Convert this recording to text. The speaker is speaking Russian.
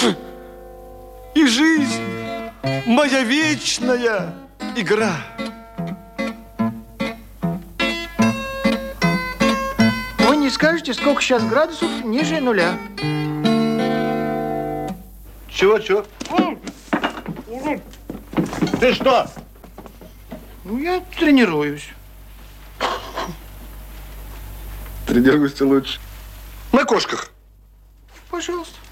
И жизнь моя вечная игра. Вы не скажете, сколько сейчас градусов ниже нуля? Чего? Ты что? Ну, я тренируюсь. Тренируйся лучше. На кошках. Пожалуйста.